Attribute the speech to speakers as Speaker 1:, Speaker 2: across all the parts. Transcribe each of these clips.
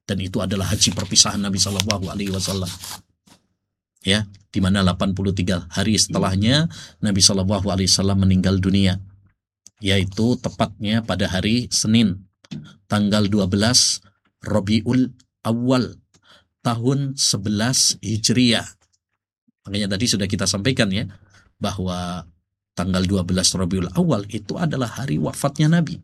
Speaker 1: Dan itu adalah haji perpisahan Nabi Shallallahu Alaihi Wasallam. Ya, di mana 83 hari setelahnya Nabi Shallallahu Alaihi Wasallam meninggal dunia, yaitu tepatnya pada hari Senin, tanggal 12 Rabiul Awal tahun 11 Hijriah. Makanya tadi sudah kita sampaikan ya, bahwa tanggal 12 Rabiul Awal itu adalah hari wafatnya Nabi.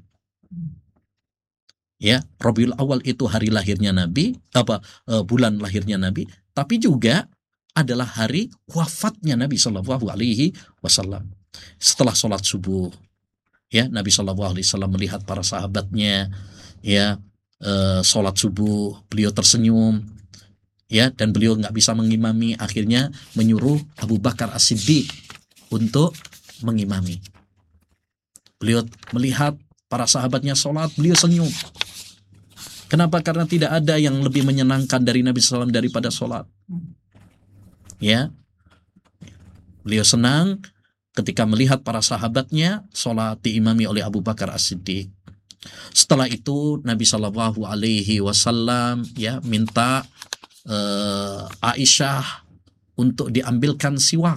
Speaker 1: Ya, Rabiul Awal itu hari lahirnya Nabi, bulan lahirnya Nabi, tapi juga adalah hari wafatnya Nabi Shallallahu Alaihi Wasallam. Setelah sholat subuh, ya, Nabi Shallallahu Alaihi Wasallam melihat para sahabatnya, ya, sholat subuh, beliau tersenyum, ya, dan beliau nggak bisa mengimami, akhirnya menyuruh Abu Bakar As-Siddiq untuk mengimami. Beliau melihat para sahabatnya sholat, beliau senyum. Kenapa? Karena tidak ada yang lebih menyenangkan dari Nabi SAW daripada sholat. Ya, beliau senang ketika melihat para sahabatnya sholat diimami oleh Abu Bakar As-Siddiq. Setelah itu Nabi Shallallahu Alaihi Wasallam ya minta Aisyah untuk diambilkan siwak,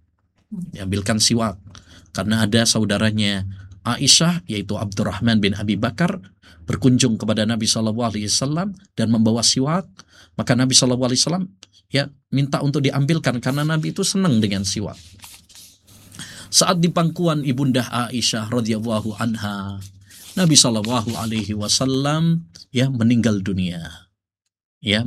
Speaker 1: karena ada saudaranya Aisyah yaitu Abdurrahman bin Abi Bakar berkunjung kepada Nabi Shallallahu Alaihi Wasallam dan membawa siwak. Maka Nabi Shallallahu Alaihi Wasallam ya minta untuk diambilkan karena Nabi itu senang dengan siwak. Saat di pangkuan ibunda Aisyah radhiyallahu anha, Nabi Shallallahu Alaihi Wasallam ya meninggal dunia. Ya,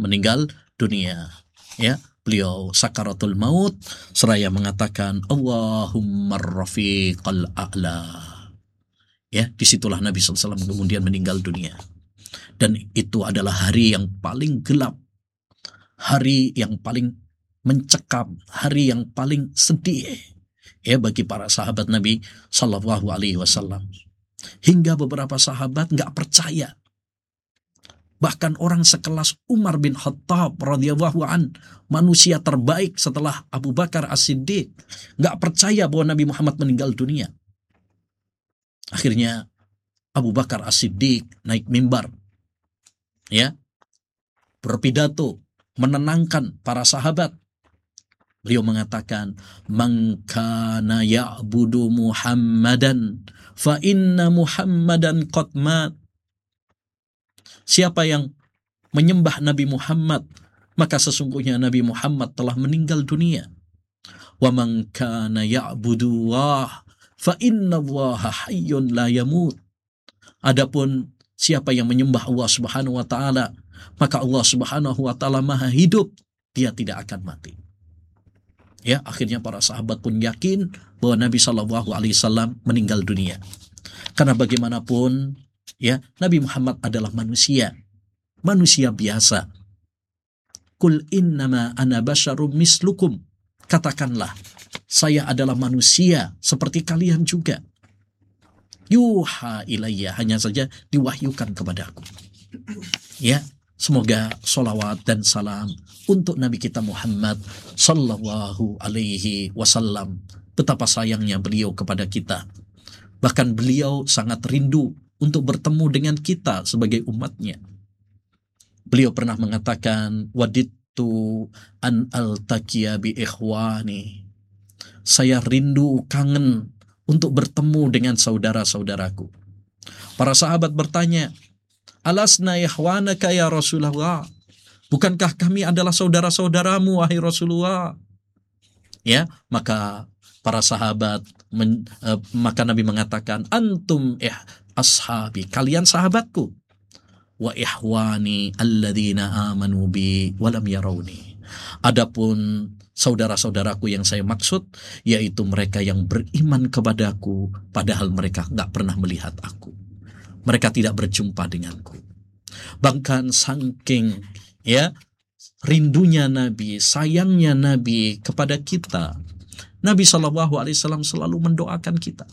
Speaker 1: beliau sakaratul maut seraya mengatakan Allahumma rafiqal a'la. Ya, disitulah Nabi SAW kemudian meninggal dunia. Dan itu adalah hari yang paling gelap, hari yang paling mencekam, hari yang paling sedih ya bagi para sahabat Nabi Shallallahu Alaihi Wasallam. Hingga beberapa sahabat nggak percaya. Bahkan orang sekelas Umar bin Khattab radhiyallahu an, manusia terbaik setelah Abu Bakar As-Siddiq, nggak percaya bahwa Nabi Muhammad meninggal dunia. Akhirnya Abu Bakar As-Siddiq naik mimbar, ya, berpidato menenangkan para sahabat. Beliau mengatakan, "Man kana ya'budu Muhammadan fa inna Muhammadan qad mat." Siapa yang menyembah Nabi Muhammad, maka sesungguhnya Nabi Muhammad telah meninggal dunia. Wa man kana ya'budu Allah fa inna Allaha hayyun la yamut. Adapun siapa yang menyembah Allah Subhanahu wa taala, maka Allah Subhanahu wa taala Maha hidup, dia tidak akan mati. Ya, akhirnya para sahabat pun yakin bahwa Nabi Shallallahu Alaihi Wasallam meninggal dunia. Karena bagaimanapun, ya, Nabi Muhammad adalah manusia biasa. Kul innama ana basyarum mislukum. Katakanlah, saya adalah manusia seperti kalian juga. Yuha ilayya, hanya saja diwahyukan kepadaku. Ya, semoga sholawat dan salam untuk Nabi kita Muhammad Sallallahu Alaihi Wasallam. Betapa sayangnya beliau kepada kita. Bahkan beliau sangat rindu untuk bertemu dengan kita sebagai umatnya. Beliau pernah mengatakan, "Wadittu an altaqiya bi ikhwani." Saya rindu, kangen untuk bertemu dengan saudara-saudaraku. Para sahabat bertanya, "Alasna ikhwanaka ya Rasulullah?" Bukankah kami adalah saudara-saudaramu wahai Rasulullah? Ya, maka para sahabat maka Nabi mengatakan, "Antum ashabi, kalian sahabatku. Wa ihwani alladzina amanu bi walam yarawni." Adapun saudara-saudaraku yang saya maksud, yaitu mereka yang beriman kepadaku padahal mereka nggak pernah melihat aku. Mereka tidak berjumpa denganku. Bahkan saking ya rindunya Nabi, sayangnya Nabi kepada kita, Nabi Shallallahu Alaihi Wasallam selalu mendoakan kita.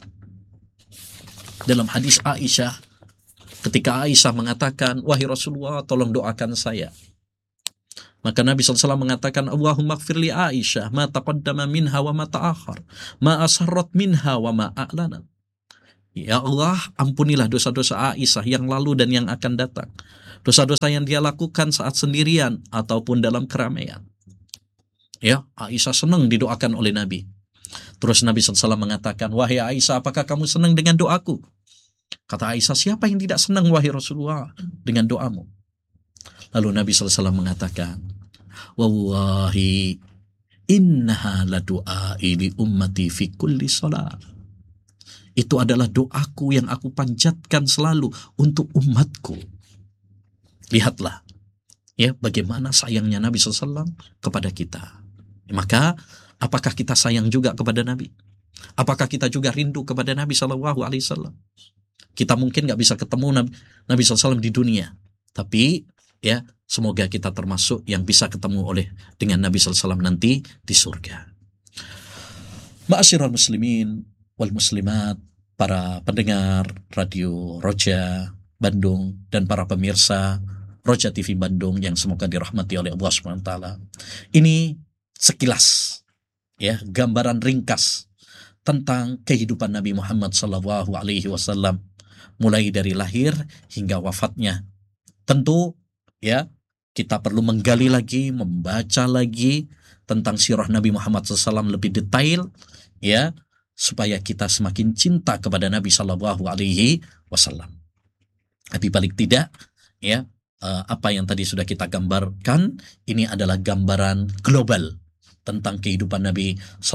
Speaker 1: Dalam hadis Aisyah, ketika Aisyah mengatakan, "Wahai Rasulullah, tolong doakan saya." Maka Nabi SAW mengatakan, "Allahumma gfirli Aisyah, ma taqaddama minha wa ma ta'akhar, ma asarrat minha wa ma a'lanat." Ya Allah, ampunilah dosa-dosa Aisyah yang lalu dan yang akan datang. dosa-dosa yang dia lakukan saat sendirian ataupun dalam keramaian. Ya, Aisyah senang didoakan oleh Nabi. Terus Nabi SAW mengatakan, wahai Aisyah, apakah kamu senang dengan doaku? Kata Aisyah, siapa yang tidak senang wahai Rasulullah dengan doamu? Lalu Nabi SAW mengatakan, wallahi innaha la du'ai li ummati fi kulli salat. Itu adalah doaku yang aku panjatkan selalu untuk umatku. Lihatlah ya bagaimana sayangnya Nabi SAW kepada kita. Maka apakah kita sayang juga kepada Nabi? Apakah kita juga rindu kepada Nabi SAW? Kita mungkin nggak bisa ketemu Nabi SAW di dunia, tapi ya semoga kita termasuk yang bisa ketemu dengan Nabi SAW nanti di surga. Ma'asyiral muslimin wal muslimat, para pendengar Radio Roja Bandung dan para pemirsa Roja TV Bandung yang semoga dirahmati oleh Allah SWT. Ini sekilas ya gambaran ringkas tentang kehidupan Nabi Muhammad SAW mulai dari lahir hingga wafatnya. Tentu ya kita perlu menggali lagi, membaca lagi tentang sirah Nabi Muhammad SAW lebih detail ya, supaya kita semakin cinta kepada Nabi SAW. Tapi paling tidak ya, apa yang tadi sudah kita gambarkan ini adalah gambaran global tentang kehidupan Nabi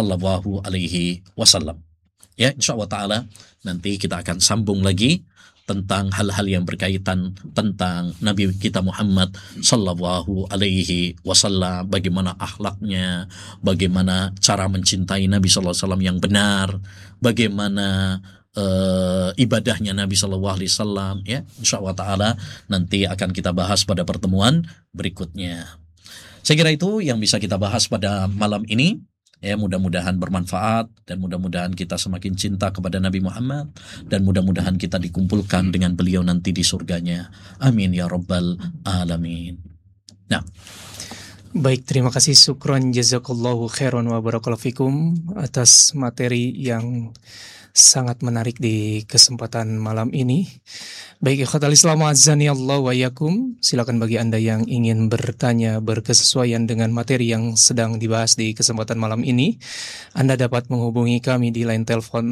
Speaker 1: SAW. Ya, insya Allah Ta'ala nanti kita akan sambung lagi tentang hal-hal yang berkaitan tentang Nabi kita Muhammad Sallallahu Alaihi Wasallam, bagaimana akhlaknya, bagaimana cara mencintai Nabi Sallallahu Alaihi Wasallam yang benar, bagaimana ibadahnya Nabi Sallallahu Alaihi Wasallam. Ya, insya Allah Taala nanti akan kita bahas pada pertemuan berikutnya. Saya kira itu yang bisa kita bahas pada malam ini. Ya, mudah-mudahan bermanfaat dan mudah-mudahan kita semakin cinta kepada Nabi Muhammad dan mudah-mudahan kita dikumpulkan dengan beliau nanti di surganya. Amin ya rabbal alamin. Nah,
Speaker 2: baik, terima kasih, syukron jazakallahu khairan wa barakallahu fikum atas materi yang sangat menarik di kesempatan malam ini. Baik, ikhwatal Islam azani Allah wa yakum, silakan bagi Anda yang ingin bertanya berkesesuaian dengan materi yang sedang dibahas di kesempatan malam ini, Anda dapat menghubungi kami di line telepon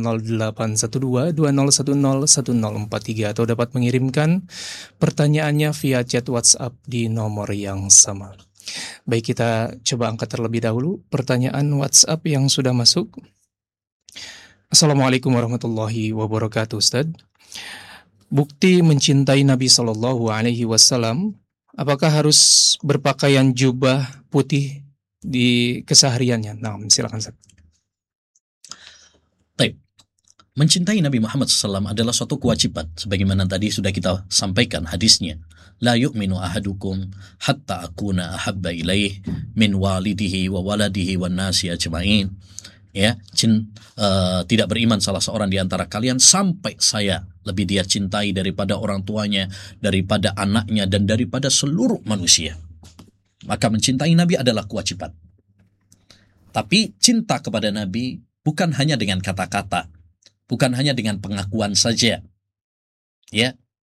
Speaker 2: 0812-2010-1043 atau dapat mengirimkan pertanyaannya via chat WhatsApp di nomor yang sama. Baik, kita coba angkat terlebih dahulu pertanyaan WhatsApp yang sudah masuk. Assalamualaikum warahmatullahi wabarakatuh, Ustaz. Bukti mencintai Nabi Shallallahu Alaihi Wasallam, apakah harus berpakaian jubah putih di kesehariannya? Nah, silakan, Ustaz.
Speaker 1: Baik. Mencintai Nabi Muhammad SAW adalah suatu kewajiban, sebagaimana tadi sudah kita sampaikan hadisnya. La yu'minu ahadukum hatta akuna ahabba ilaih min walidihi wa waladihi wa nasi ajma'in. Ya, tidak beriman salah seorang di antara kalian sampai saya lebih dia cintai daripada orang tuanya, daripada anaknya, dan daripada seluruh manusia. Maka mencintai Nabi adalah kewajiban. Tapi cinta kepada Nabi bukan hanya dengan kata-kata, bukan hanya dengan pengakuan saja, ya.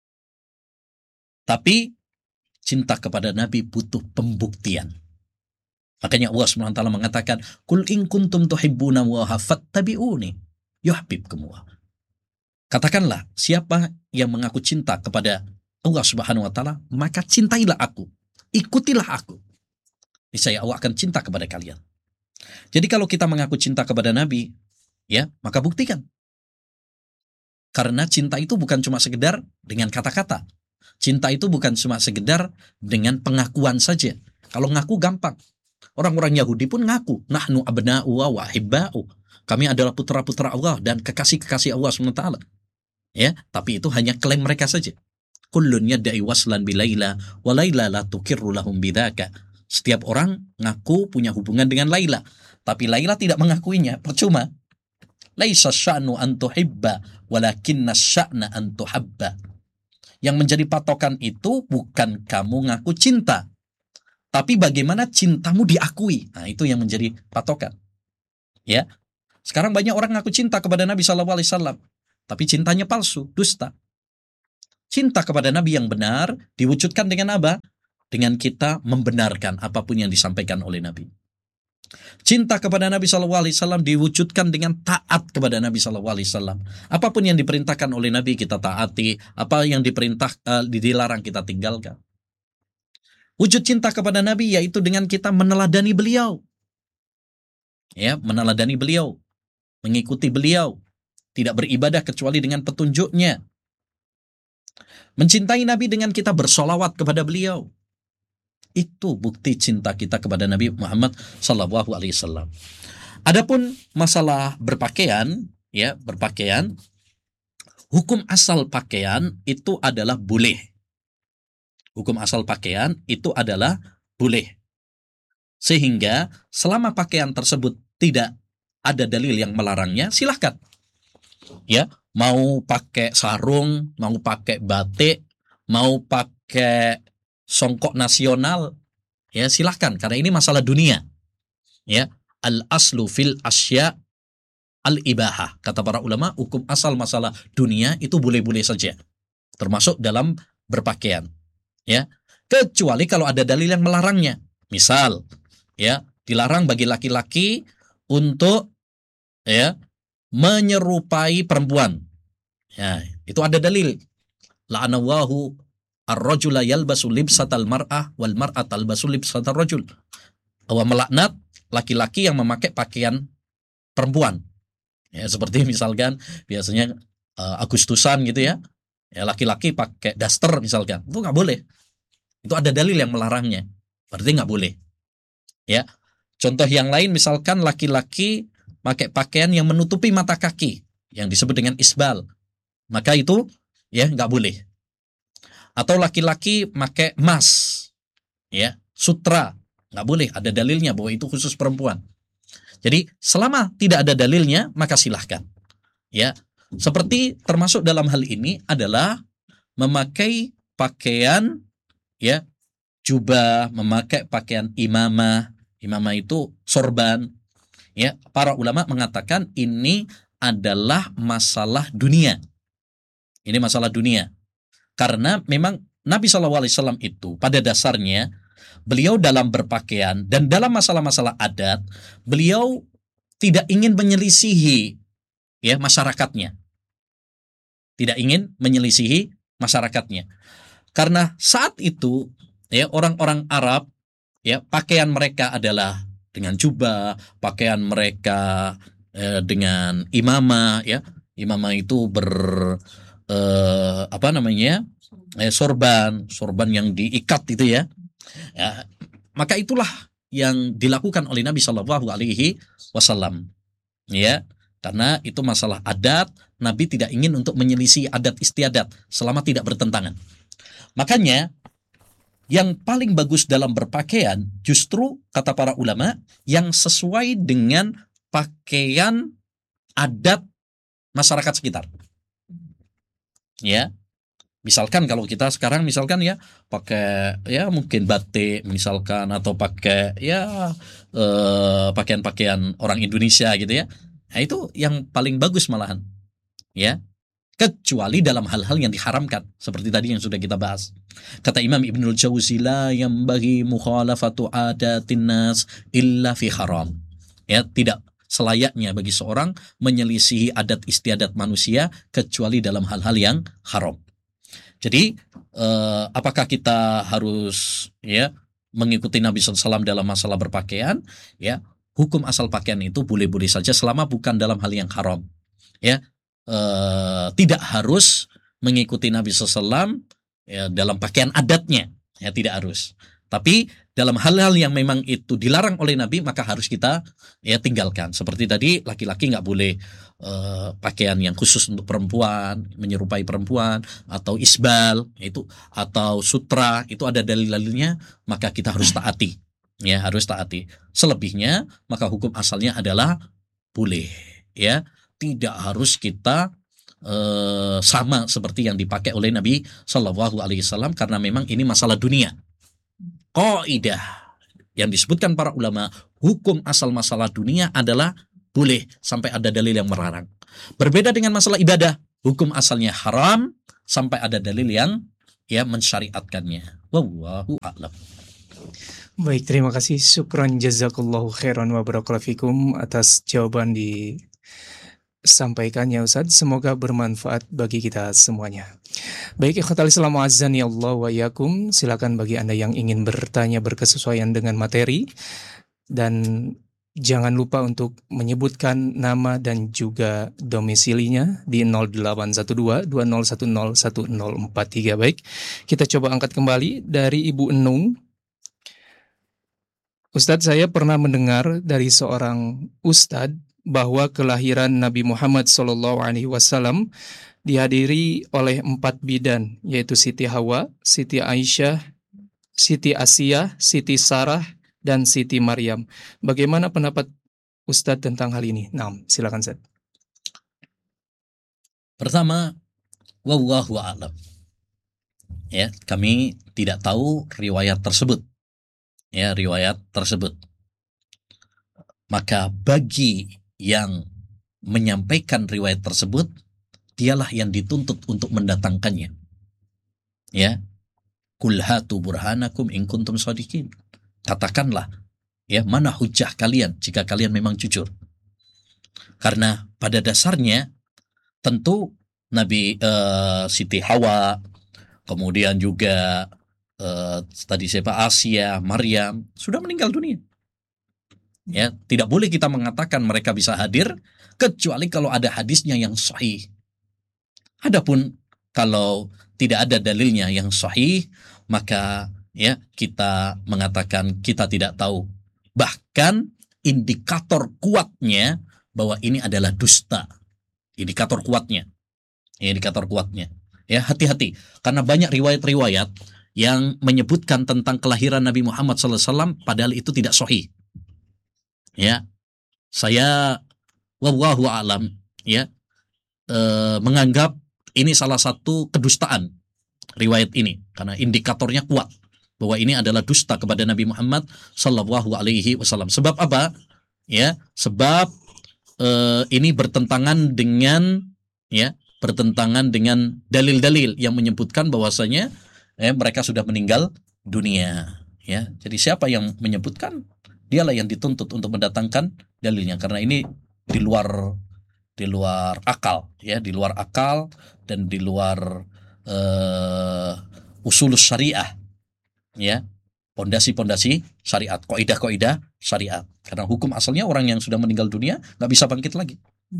Speaker 1: Tapi cinta kepada Nabi butuh pembuktian. Makanya Allah SWT mengatakan, Qul in kuntum tuhibbuna Allaha fattabi'uni yuhibbukumullah. Katakanlah, siapa yang mengaku cinta kepada Allah Subhanahu wa taala, maka cintailah aku, ikutilah aku. Niscaya Allah akan cinta kepada kalian. Jadi kalau kita mengaku cinta kepada Nabi, ya, maka buktikan. Karena cinta itu bukan cuma sekedar dengan kata-kata. Cinta itu bukan cuma sekedar dengan pengakuan saja. Kalau ngaku gampang. Orang-orang Yahudi pun ngaku, nahnu abna'u wa ahibba'u. Kami adalah putra-putra Allah dan kekasih-kekasih Allah SWT. Ya, tapi itu hanya klaim mereka saja. Kullun yadda'i waslan bi Laila wa Laila la tuqirru lahum bidzaka. Setiap orang ngaku punya hubungan dengan Laila, tapi Laila tidak mengakuinya, percuma. Laisa sya'nu an tuhibba walakinna sya'na an tuhabba. Yang menjadi patokan itu bukan kamu ngaku cinta, tapi bagaimana cintamu diakui. Nah, itu yang menjadi patokan. Ya. Sekarang banyak orang ngaku cinta kepada Nabi SAW, tapi cintanya palsu, dusta. cinta kepada Nabi yang benar diwujudkan dengan apa? Dengan kita membenarkan apapun yang disampaikan oleh Nabi. Cinta kepada Nabi SAW diwujudkan dengan taat kepada Nabi SAW. Apapun yang diperintahkan oleh Nabi kita taati, apa yang dilarang kita tinggalkan. Wujud cinta kepada Nabi yaitu dengan kita meneladani beliau. Ya, meneladani beliau, mengikuti beliau, tidak beribadah kecuali dengan petunjuknya. Mencintai Nabi dengan kita bersolawat kepada beliau. Itu bukti cinta kita kepada Nabi Muhammad SAW. Adapun masalah berpakaian, ya, berpakaian, hukum asal pakaian itu adalah boleh. Hukum asal pakaian itu adalah boleh. Sehingga selama pakaian tersebut tidak ada dalil yang melarangnya, silahkan. Ya, mau pakai sarung, mau pakai batik, mau pakai songkok nasional, ya silahkan, karena ini masalah dunia. Ya, al aslu fil asya al ibahah, kata para ulama, hukum asal masalah dunia itu boleh-boleh saja, termasuk dalam berpakaian. Ya, kecuali kalau ada dalil yang melarangnya. Misal, ya, dilarang bagi laki-laki untuk, ya, menyerupai perempuan. Ya, itu ada dalil. La'anallahu ar-rajula yalbasu libsatal mar'ah wal mar'at talbasu libsatal rajul. Allah melaknat laki-laki yang memakai pakaian perempuan. Ya, seperti misalkan biasanya Agustusan gitu ya. Ya, laki-laki pakai daster misalkan. Itu nggak boleh. Itu ada dalil yang melarangnya. Berarti nggak boleh. Ya. Contoh yang lain misalkan laki-laki pakai pakaian yang menutupi mata kaki yang disebut dengan isbal. Maka itu ya nggak boleh. Atau laki-laki pakai emas, ya, sutra, nggak boleh. Ada dalilnya bahwa itu khusus perempuan. Jadi selama tidak ada dalilnya maka silahkan. Ya, seperti termasuk dalam hal ini adalah memakai pakaian, ya, jubah, memakai pakaian imamah. Imamah itu sorban. Ya, para ulama mengatakan ini adalah masalah dunia. Ini masalah dunia. Karena memang Nabi SAW itu pada dasarnya beliau dalam berpakaian dan dalam masalah-masalah adat, beliau tidak ingin menyelisihi, ya, masyarakatnya. Tidak ingin menyelisihi masyarakatnya. Karena saat itu, ya, orang-orang Arab, ya, pakaian mereka adalah dengan jubah, pakaian mereka dengan imamah, ya. Imamah itu sorban yang diikat itu ya. Ya, maka itulah yang dilakukan oleh Nabi Shallallahu Alaihi Wasallam. Ya, karena itu masalah adat, Nabi tidak ingin untuk menyelisih adat istiadat selama tidak bertentangan. Makanya yang paling bagus dalam berpakaian justru kata para ulama yang sesuai dengan pakaian adat masyarakat sekitar. Ya, misalkan kalau kita sekarang misalkan ya pakai ya mungkin batik misalkan atau pakai ya pakaian-pakaian orang Indonesia gitu ya. Nah, itu yang paling bagus malahan. Ya. Kecuali dalam hal-hal yang diharamkan seperti tadi yang sudah kita bahas. Kata Imam Ibnul Jauzi la yambaghi mukhalafatu adatin nas illa fi haram. Ya, tidak selayaknya bagi seorang menyelisihi adat istiadat manusia kecuali dalam hal-hal yang haram. Jadi apakah kita harus ya mengikuti Nabi SAW dalam masalah berpakaian? Ya, hukum asal pakaian itu boleh-boleh saja selama bukan dalam hal yang haram. Ya, tidak harus mengikuti Nabi SAW ya, dalam pakaian adatnya. Ya, tidak harus. Tapi dalam hal-hal yang memang itu dilarang oleh Nabi maka harus kita ya tinggalkan. Seperti tadi laki-laki nggak boleh pakaian yang khusus untuk perempuan, menyerupai perempuan, atau isbal itu atau sutra itu ada dalil-dalilnya maka kita harus taati. Ya, harus taati. Selebihnya maka hukum asalnya adalah boleh. Ya, tidak harus kita sama seperti yang dipakai oleh Nabi Shallallahu Alaihi Wasallam karena memang ini masalah dunia. Kaidah yang disebutkan para ulama, hukum asal masalah dunia adalah boleh sampai ada dalil yang melarang. Berbeda dengan masalah ibadah, hukum asalnya haram sampai ada dalil yang mensyariatkannya. Wallahu a'lam.
Speaker 2: Baik, terima kasih. Syukran jazakallahu khairan wa barakallahu fikum atas jawaban disampaikannya Ustaz. Semoga bermanfaat bagi kita semuanya. Baik, ikhwatal Islam azani Allah wa yakum. Silakan bagi Anda yang ingin bertanya berkesesuaian dengan materi, dan jangan lupa untuk menyebutkan nama dan juga domisilinya di 0812-2010-1043. Baik, kita coba angkat kembali dari Ibu Enung. Ustadz, saya pernah mendengar dari seorang ustadz bahwa kelahiran Nabi Muhammad SAW dihadiri oleh 4 bidan, yaitu Siti Hawa, Siti Aisyah, Siti Asiyah, Siti Sarah, dan Siti Maryam. Bagaimana pendapat Ustadz tentang hal ini? Nah, silakan Ustadz.
Speaker 1: Pertama, wallahu a'lam. Ya, kami tidak tahu riwayat tersebut. Maka bagi yang menyampaikan riwayat tersebut, dialah yang dituntut untuk mendatangkannya. Ya, kul hatu burhanakum in kuntum shadiqin. Katakanlah, mana hujah kalian jika kalian memang jujur. Karena pada dasarnya tentu Nabi Siti Hawa, kemudian juga tadi Asia, Maryam sudah meninggal dunia. Ya, tidak boleh kita mengatakan mereka bisa hadir kecuali kalau ada hadisnya yang sahih. Adapun kalau tidak ada dalilnya yang sahih, maka kita mengatakan kita tidak tahu. Bahkan indikator kuatnya bahwa ini adalah dusta. Indikator kuatnya. Ya, hati-hati karena banyak riwayat-riwayat yang menyebutkan tentang kelahiran Nabi Muhammad SAW padahal itu tidak sahih. Ya, saya wallahu a'lam menganggap ini salah satu kedustaan riwayat ini karena indikatornya kuat bahwa ini adalah dusta kepada Nabi Muhammad sallallahu alaihi wasallam. Sebab apa? Ya, sebab ini bertentangan dengan dalil-dalil yang menyebutkan bahwasanya mereka sudah meninggal dunia. Ya, jadi siapa yang menyebutkan, dialah yang dituntut untuk mendatangkan dalilnya karena ini di luar akal, di luar akal dan di luar usulus syariah, pondasi-pondasi syariat, kaidah-kaidah syariat. Karena hukum asalnya orang yang sudah meninggal dunia nggak bisa bangkit lagi.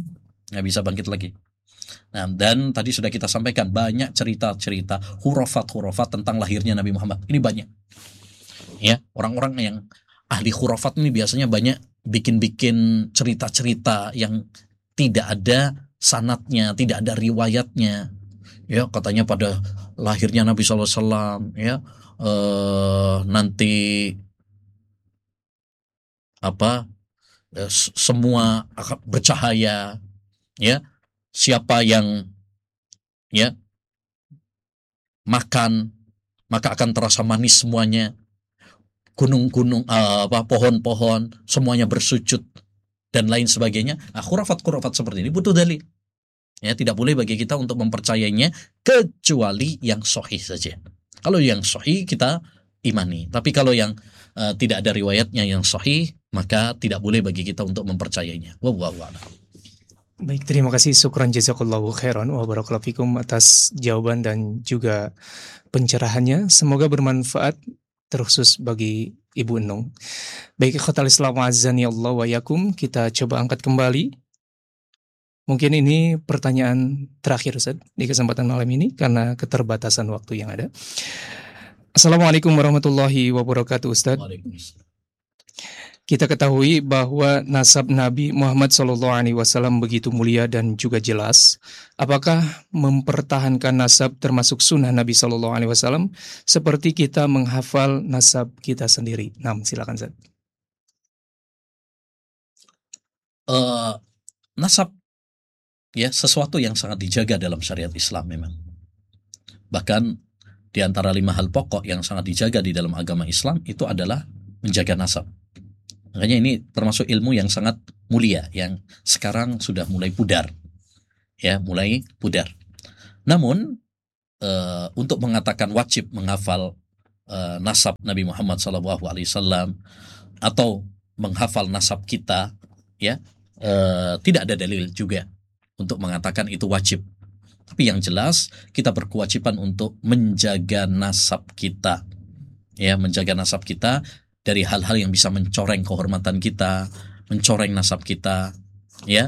Speaker 1: Nah, dan tadi sudah kita sampaikan banyak cerita-cerita khurafat tentang lahirnya Nabi Muhammad. Ini banyak. Ya, orang-orang yang ahli khurafat ini biasanya banyak bikin-bikin cerita-cerita yang tidak ada sanadnya, tidak ada riwayatnya. Ya, katanya pada lahirnya Nabi SAW, nanti semua akan bercahaya. Ya, siapa yang makan maka akan terasa manis semuanya. Gunung-gunung, pohon-pohon semuanya bersujud dan lain sebagainya. Nah, khurafat seperti ini butuh dalil. Ya, tidak boleh bagi kita untuk mempercayainya kecuali yang sahih saja. Kalau yang sahih kita imani. Tapi kalau yang tidak ada riwayatnya yang sahih, maka tidak boleh bagi kita untuk mempercayainya. Wallahu a'lam.
Speaker 2: Baik, terima kasih. Syukran jazakallahu khairan wa barakallahu fikum atas jawaban dan juga pencerahannya. Semoga bermanfaat terkhusus bagi Ibu Enung. Baik, ikhwatal Islam azani Allah wa yakum, kita coba angkat kembali. Mungkin ini pertanyaan terakhir Ustaz di kesempatan malam ini karena keterbatasan waktu yang ada. Assalamualaikum warahmatullahi wabarakatuh Ustaz.
Speaker 1: Waalaikumsalam.
Speaker 2: Kita ketahui bahwa nasab Nabi Muhammad SAW begitu mulia dan juga jelas. Apakah mempertahankan nasab termasuk sunnah Nabi SAW seperti kita menghafal nasab kita sendiri? Nah, silakan Ustaz.
Speaker 1: Nasab sesuatu yang sangat dijaga dalam syariat Islam memang. Bahkan di antara 5 hal pokok yang sangat dijaga di dalam agama Islam itu adalah menjaga nasab. Makanya ini termasuk ilmu yang sangat mulia yang sekarang sudah mulai pudar. Namun untuk mengatakan wajib menghafal nasab Nabi Muhammad SAW atau menghafal nasab kita, ya, tidak ada dalil juga untuk mengatakan itu wajib. Tapi yang jelas kita berkewajiban untuk menjaga nasab kita, ya, menjaga nasab kita dari hal-hal yang bisa mencoreng kehormatan kita, mencoreng nasab kita, ya,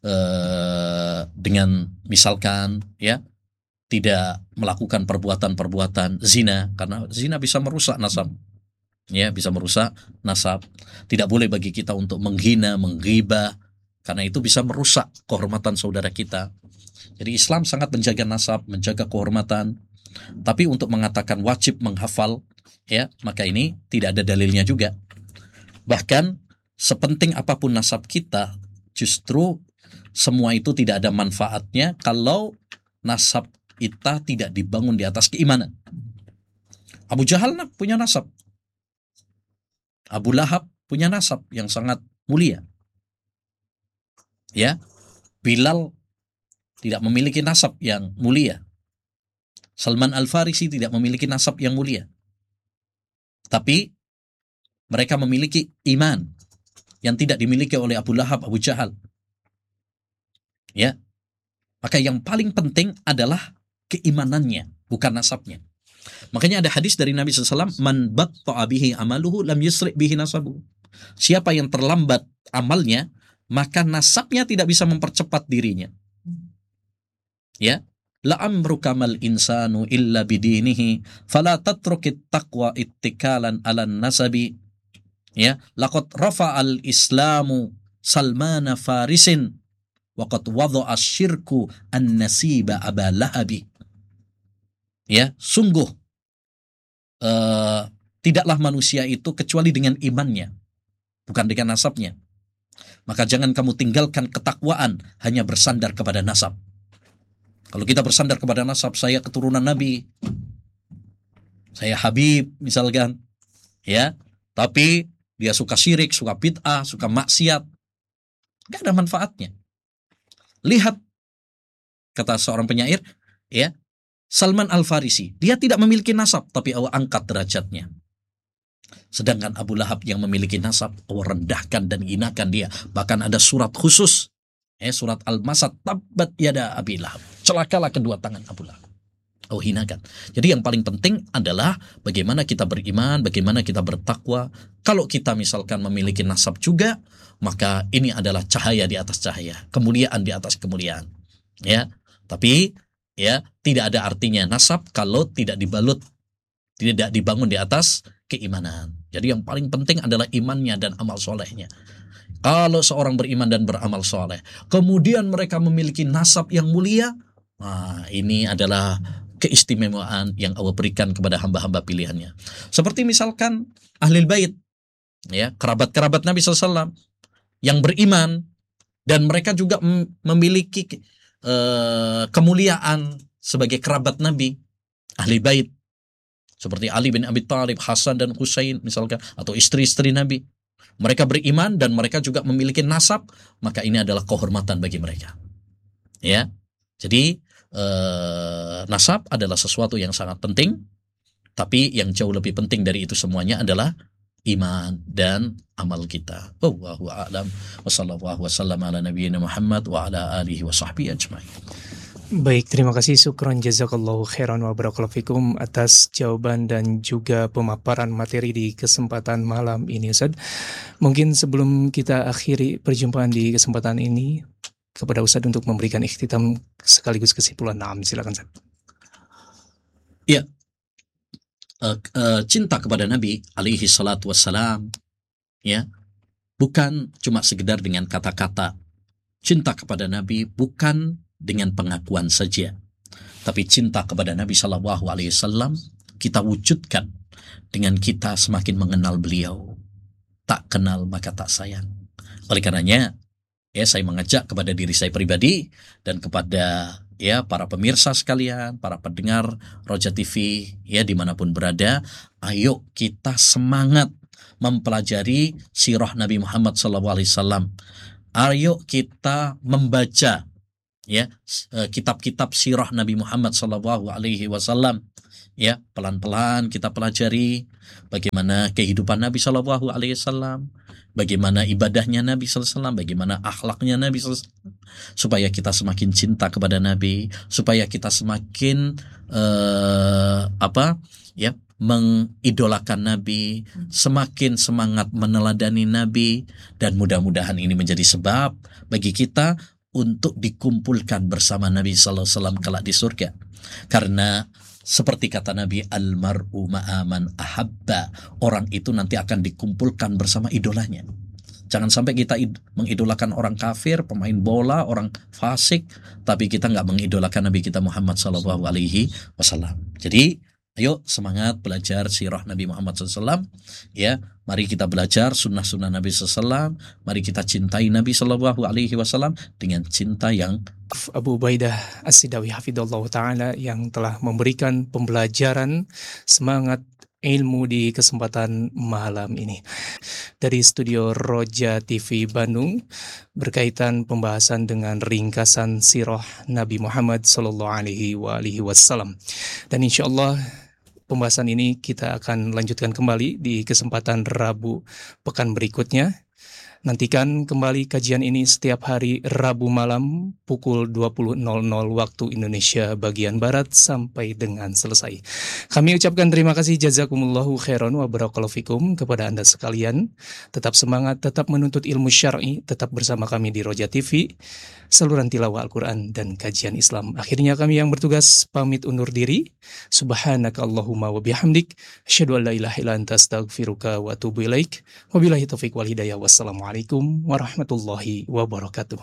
Speaker 1: dengan misalkan, ya, tidak melakukan perbuatan-perbuatan zina, karena zina bisa merusak nasab, ya, bisa merusak nasab. Tidak boleh bagi kita untuk menghina, menggibah, karena itu bisa merusak kehormatan saudara kita. Jadi Islam sangat menjaga nasab, menjaga kehormatan. Tapi untuk mengatakan wajib menghafal, ya, maka ini tidak ada dalilnya juga. Bahkan sepenting apapun nasab kita, justru semua itu tidak ada manfaatnya kalau nasab kita tidak dibangun di atas keimanan. Abu Jahal punya nasab, Abu Lahab punya nasab yang sangat mulia, ya. Bilal tidak memiliki nasab yang mulia. Salman Al-Farisi tidak memiliki nasab yang mulia. Tapi mereka memiliki iman yang tidak dimiliki oleh Abu Lahab, Abu Jahal. Ya. Maka yang paling penting adalah keimanannya, bukan nasabnya. Makanya ada hadis dari Nabi SAW, man batta'a bihi amaluhu lam yusri' bihi nasabuhu. Siapa yang terlambat amalnya, maka nasabnya tidak bisa mempercepat dirinya. Ya, la amruka mal insanu illa bidinihi fala tatrukit taqwa ittikalan 'alan nasabi. Ya, laqad rafa'al islamu Salmana Farisin wa qad wadha'a syirku an-nasiba Aba Lahabi. Ya, sungguh tidaklah manusia itu kecuali dengan imannya, bukan dengan nasabnya. Maka jangan kamu tinggalkan ketakwaan hanya bersandar kepada nasab. Kalau kita bersandar kepada nasab, saya keturunan Nabi, saya Habib misalkan, ya, tapi dia suka syirik, suka bid'ah, suka maksiat, gak ada manfaatnya. Lihat, kata seorang penyair, ya, Salman Al-Farisi, dia tidak memiliki nasab, tapi Allah angkat derajatnya. Sedangkan Abu Lahab yang memiliki nasab, Allah rendahkan dan hinakan dia. Bahkan ada surat khusus, surat Al-Masad, tabbat yada Abi Lahab, celakalah kedua tangan Abu Lahab. Oh, hinakan. Jadi yang paling penting adalah bagaimana kita beriman, bagaimana kita bertakwa. Kalau kita misalkan memiliki nasab juga, maka ini adalah cahaya di atas cahaya, kemuliaan di atas kemuliaan. Ya, tapi ya, tidak ada artinya nasab kalau tidak dibalut, tidak dibangun di atas keimanan. Jadi yang paling penting adalah imannya dan amal solehnya. Kalau seorang beriman dan beramal soleh, kemudian mereka memiliki nasab yang mulia, nah ini adalah keistimewaan yang Allah berikan kepada hamba-hamba pilihannya. Seperti misalkan Ahlul Bait, ya, kerabat-kerabat Nabi SAW yang beriman, dan mereka juga memiliki kemuliaan sebagai kerabat Nabi, ahli bait, seperti Ali bin Abi Thalib, Hasan dan Husain misalkan, atau istri-istri Nabi. Mereka beriman dan mereka juga memiliki nasab, maka ini adalah kehormatan bagi mereka. Ya, jadi nasab adalah sesuatu yang sangat penting, tapi yang jauh lebih penting dari itu semuanya adalah iman dan amal kita. Wallahu a'lam wa sallallahu wasallam ala nabiyyina Muhammad wa ala alihi wa sahbihi ajma'in.
Speaker 2: Baik, terima kasih, syukron jazakallahu khairan wa barakallahu fikum atas jawaban dan juga pemaparan materi di kesempatan malam ini, Ustaz. Mungkin sebelum kita akhiri perjumpaan di kesempatan ini, kepada Ustaz untuk memberikan ikhtitam sekaligus kesimpulan. Naam, silakan, Ustaz.
Speaker 1: Ya, cinta kepada Nabi alaihi salatu wassalam, ya, bukan cuma sekedar dengan kata-kata. Cinta kepada Nabi bukan dengan pengakuan saja, tapi cinta kepada Nabi Shallallahu Alaihi Wasallam kita wujudkan dengan kita semakin mengenal beliau. Tak kenal maka tak sayang. Oleh karenanya, ya, saya mengajak kepada diri saya pribadi dan kepada, ya, para pemirsa sekalian, para pendengar Roja TV, ya, dimanapun berada, ayo kita semangat mempelajari sirah Nabi Muhammad SAW. Ayo kita membaca, ya kitab-kitab sirah Nabi Muhammad sallallahu alaihi wasallam. Ya, pelan-pelan kita pelajari bagaimana kehidupan Nabi sallallahu alaihi wasallam, bagaimana ibadahnya Nabi sallallahu alaihi wasallam, bagaimana akhlaknya Nabi sallallahu alaihi wasallam, supaya kita semakin cinta kepada Nabi, supaya kita semakin mengidolakan Nabi, semakin semangat meneladani Nabi, dan mudah-mudahan ini menjadi sebab bagi kita untuk dikumpulkan bersama Nabi sallallahu alaihi wasallam kelak di surga. Karena seperti kata Nabi, almar'u ma'aman ahabba, orang itu nanti akan dikumpulkan bersama idolanya. Jangan sampai kita mengidolakan orang kafir, pemain bola, orang fasik, tapi kita nggak mengidolakan Nabi kita Muhammad sallallahu alaihi wasallam. Jadi ayo semangat belajar sirah Nabi Muhammad SAW. Ya, mari kita belajar sunnah-sunnah Nabi SAW. Mari kita cintai Nabi Sallallahu Alaihi Wasallam dengan cinta yang
Speaker 2: Abu Ubaidah As-Sidawi hafidhallah ta'ala yang telah memberikan pembelajaran semangat ilmu di kesempatan malam ini. Dari studio Roja TV Bandung berkaitan pembahasan dengan ringkasan sirah Nabi Muhammad Sallallahu Alaihi Wasallam. Dan insya Allah pembahasan ini kita akan lanjutkan kembali di kesempatan Rabu pekan berikutnya. Nantikan kembali kajian ini setiap hari Rabu malam pukul 20.00 waktu Indonesia bagian Barat sampai dengan selesai. Kami ucapkan terima kasih jazakumullahu khairan wa barakallahu fikum kepada Anda sekalian. Tetap semangat, tetap menuntut ilmu syar'i, tetap bersama kami di Roja TV, saluran tilawah Al-Quran dan kajian Islam. Akhirnya kami yang bertugas pamit undur diri. Subhanaka Allahumma wa bihamdik, asyhadu an la ilaha illa anta astaghfiruka wa atubu ilaik. Wabillahi taufiq wal hidayah. Wassalamualaikum warahmatullahi wabarakatuh.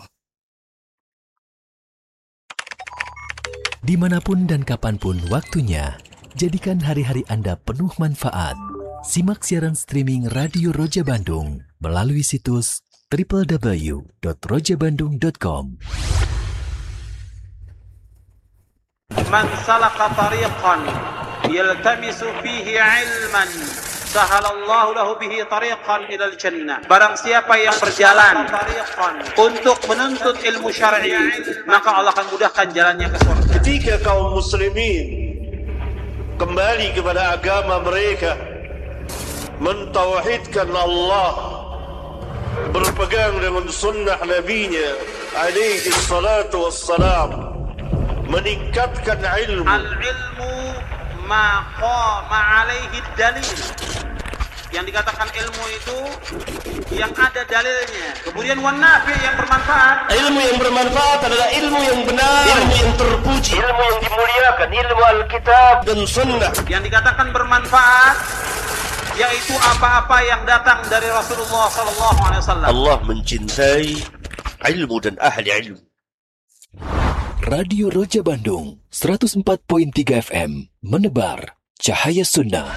Speaker 3: Dimanapun dan kapanpun waktunya, jadikan hari-hari Anda penuh manfaat. Simak siaran streaming Radio Roja Bandung melalui situs www.rojabandung.com.
Speaker 4: Man salaka tariqan yaltamisu fihi ilman sahalallahu lahu bihi tariqan ilal jannah. Barang siapa yang berjalan untuk menuntut ilmu syar'i, maka Allah akan mudahkan jalannya ke surga.
Speaker 5: Ketika kaum muslimin kembali kepada agama mereka, mentauhidkan Allah, berpegang dengan sunnah nabinya alaihi salatu wassalam, meningkatkan ilmu.
Speaker 4: Al-ilmu ma qama alaihi dalil. Yang dikatakan ilmu itu yang ada dalilnya. Kemudian wanafi yang bermanfaat.
Speaker 5: Ilmu yang bermanfaat adalah ilmu yang benar, ilmu yang terpuji, ilmu yang dimuliakan, ilmu Alkitab dan Sunnah.
Speaker 4: Yang dikatakan bermanfaat yaitu apa-apa yang datang dari Rasulullah SAW.
Speaker 5: Allah mencintai ilmu dan ahli ilmu.
Speaker 3: Radio Roja Bandung 104.3 FM menebar cahaya sunnah.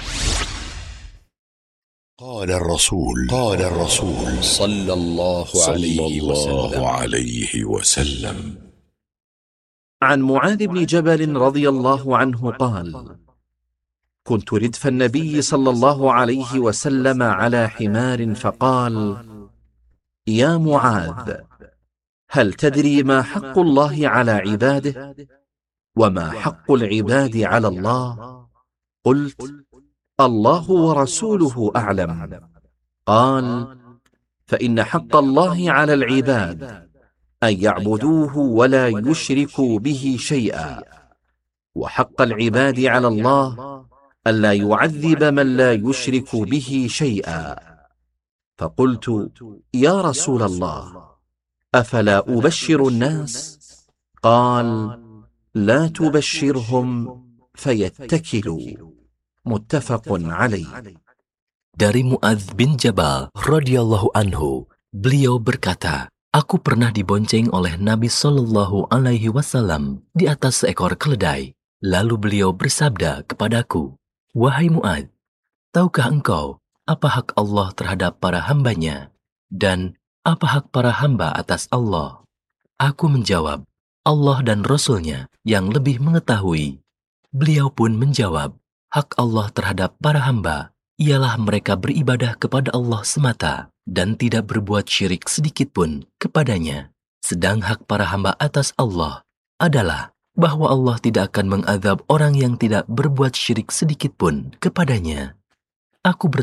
Speaker 6: قال الرسول صلى الله عليه وسلم
Speaker 7: عن معاذ بن جبل رضي الله عنه قال: كنت ردف النبي صلى الله عليه وسلم على حمار فقال: يا معاذ، هل تدري ما حق الله على عباده وما حق العباد على الله؟ قلت: الله ورسوله أعلم. قال: فإن حق الله على العباد أن يعبدوه ولا يشركوا به شيئا، وحق العباد على الله ألا يعذب من لا يشرك به شيئا. فقلت: يا رسول الله، أفلا أبشر الناس؟ قال: لا تبشرهم فيتكلوا. متفق عليه.
Speaker 3: Dari Muadz bin Jabal radhiyallahu anhu, beliau berkata, aku pernah dibonceng oleh Nabi Shallallahu Alaihi Wasallam di atas seekor keledai. Lalu beliau bersabda kepadaku, wahai Muadz, tahukah engkau apa hak Allah terhadap para hambanya dan apa hak para hamba atas Allah? Aku menjawab, Allah dan Rasul-Nya yang lebih mengetahui. Beliau pun menjawab, hak Allah terhadap para hamba ialah mereka beribadah kepada Allah semata dan tidak berbuat syirik sedikit pun kepadanya. Sedang hak para hamba atas Allah adalah bahwa Allah tidak akan mengadab orang yang tidak berbuat syirik sedikit pun kepadanya. Aku